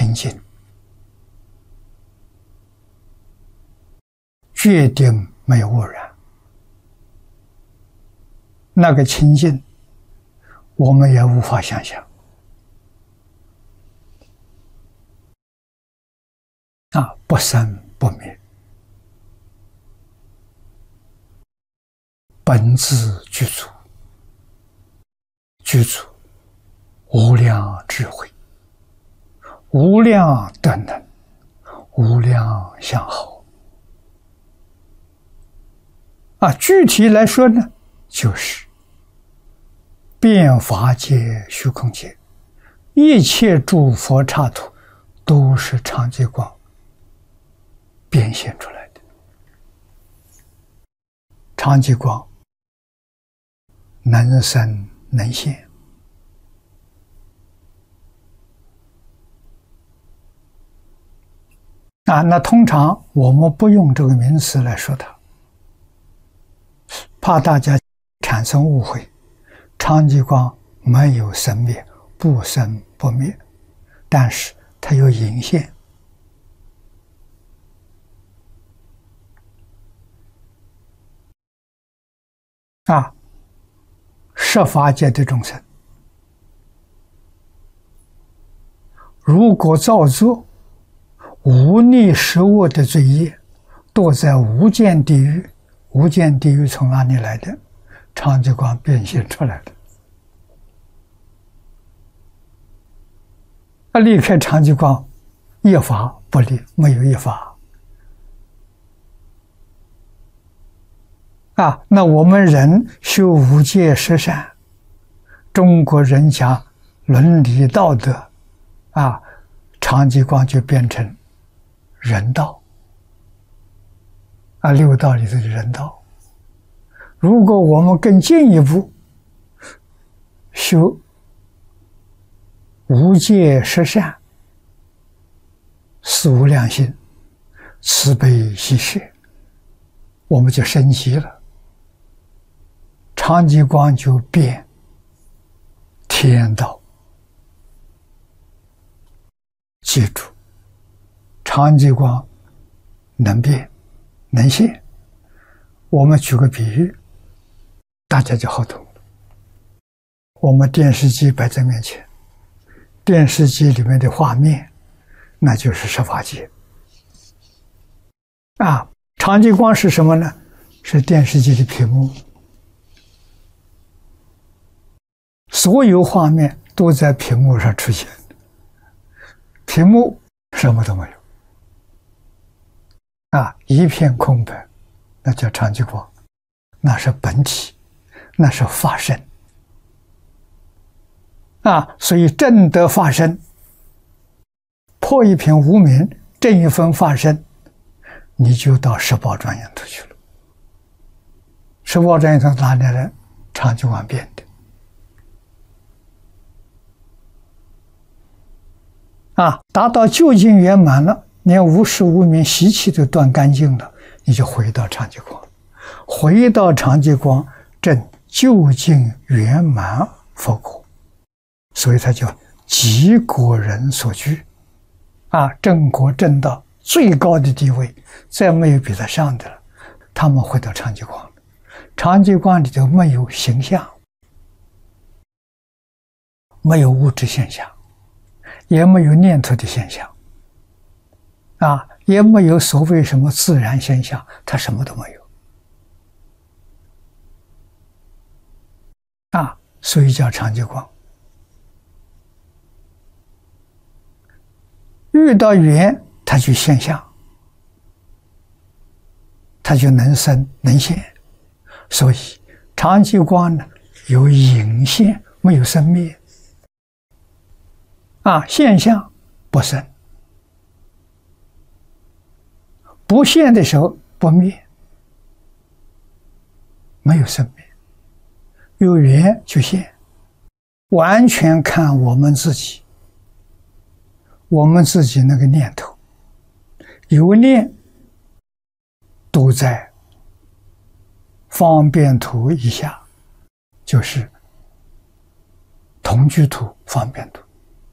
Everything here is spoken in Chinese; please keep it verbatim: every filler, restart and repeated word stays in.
清净，决定没有污染。那个清净，我们也无法想象。啊，不生不灭，本自具足，具足无量智慧，无量德能，无量相好。啊，具体来说呢，就是遍法界、虚空界，一切诸佛刹土都是常寂光变现出来的。常寂光能生能现，啊，那通常我们不用这个名词来说它，怕大家产生误会。常寂光没有生灭，不生不灭，但是它有隐现。啊，十法界的众生，如果造作无逆十恶的罪业，堕在无间地狱。无间地狱从哪里来的？常寂光变现出来的。啊，离开常寂光，一法不离，没有一法。啊，那我们人修五戒十善，中国人讲伦理道德，啊，常寂光就变成人道。啊，六道里头的人道。如果我们更进一步修无戒十善，四无量心，慈悲喜舍，我们就升级了。常寂光就变天道。记住，常寂光能变能现。我们举个比喻，大家就好懂了。我们电视机摆在面前，电视机里面的画面，那就是十法界。啊，常寂光是什么呢？是电视机的屏幕，所有画面都在屏幕上出现，屏幕什么都没有。啊，一片空白，那叫常寂光，那是本体，那是法身。啊，所以正得法身，破一品无明，正一分法身，你就到十宝庄严土去了。十宝庄严土哪里来？常寂光变的。啊，达到究竟圆满了，连无始无明习气都断干净了，你就回到常寂光，回到常寂光证究竟圆满佛果，所以它叫极果人所居。啊，正果正到最高的地位，再没有比得上的了。他们回到常寂光，常寂光里头没有形象，没有物质现象，也没有念头的现象，啊，也没有所谓什么自然现象，它什么都没有。啊，所以叫常寂光。遇到缘，它就现象，它就能生能现。所以常寂光呢，有隐现，没有生灭。啊，现象不生，不现的时候不灭，没有生灭，有缘就现，完全看我们自己，我们自己那个念头，有念都在方便图以下，就是同居图、方便图。